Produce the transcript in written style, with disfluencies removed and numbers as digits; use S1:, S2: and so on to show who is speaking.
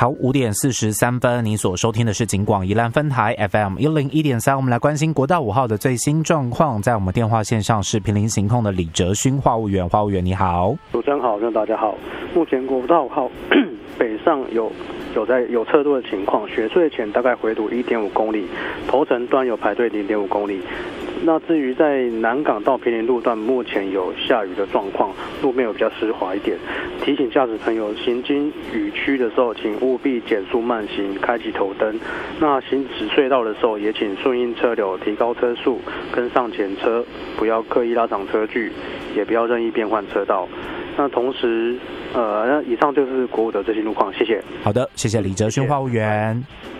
S1: 好，5:43，你所收听的是警广宜兰分台 FM 101.3，我们来关心国道5号的最新状况。在我们电话线上是坪林行控的李哲勋话务员，话务员你好。
S2: 主持人好，大家好。目前国道5号北上有车多的情况，雪隧前大概回堵 1.5 公里，头城段有排队 0.5 公里。那至于在南港到坪林路段，目前有下雨的状况，路面有比较湿滑一点。提醒驾驶朋友行经雨区的时候，请务必减速慢行，开启头灯。那行驶隧道的时候，也请顺应车流，提高车速，跟上前车，不要刻意拉长车距，也不要任意变换车道。那同时，以上就是国五的最新路况，谢谢。
S1: 好的，谢谢李哲勋话务员。